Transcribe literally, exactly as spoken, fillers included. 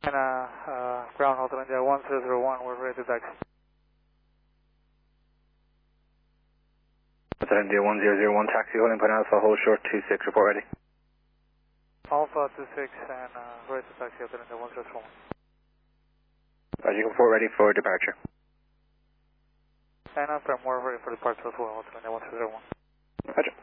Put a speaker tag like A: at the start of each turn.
A: And uh, uh, ground Hotel India one zero zero one, we're ready to taxi.
B: Hotel India one zero zero one, taxi, holding point Alpha, hold short two six, report ready.
A: Alpha two six and uh, ready to taxi Hotel India one zero zero one.
B: Roger, report ready for departure.
A: And uh, from we're ready for departure as well, Hotel India one zero zero one.
B: Roger.